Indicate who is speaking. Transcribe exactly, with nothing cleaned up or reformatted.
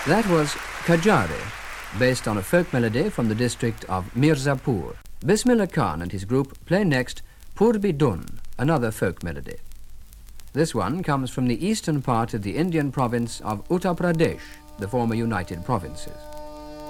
Speaker 1: That was Kajari, based on a folk melody from the district of Mirzapur. Bismillah Khan and his group play next Purbi Dun, another folk melody. This one comes from the eastern part of the Indian province of Uttar Pradesh, the former United Provinces.